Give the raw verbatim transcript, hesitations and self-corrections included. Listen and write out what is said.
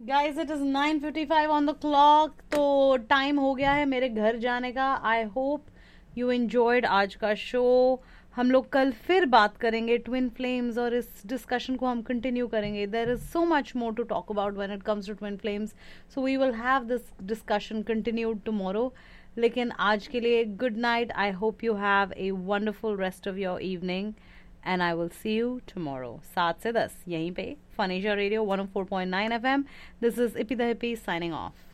Guys it is nine fifty five on the clock, तो time हो गया है मेरे घर जाने का. आई होप यू एंजॉयड आज का शो. हम लोग कल फिर बात करेंगे ट्विन फ्लेम्स और इस डिस्कशन को हम कंटिन्यू करेंगे. There is so much more to talk about when it comes to twin flames, so we will have this discussion continued tomorrow. लेकिन आज के लिए good night. I hope you have a wonderful rest of your evening and I will see you tomorrow. सात से दस यहीं पे फनेजा radio one O four point nine F M. This is Ippy the Hippie signing off.